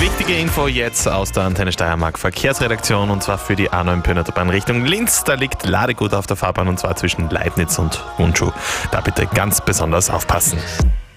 Wichtige Info jetzt aus der Antenne Steiermark Verkehrsredaktion und zwar für die A9 Pöhnertobahn Richtung Linz. Da liegt Ladegut auf der Fahrbahn und zwar zwischen Leibniz und Hundschuh. Da bitte ganz besonders aufpassen.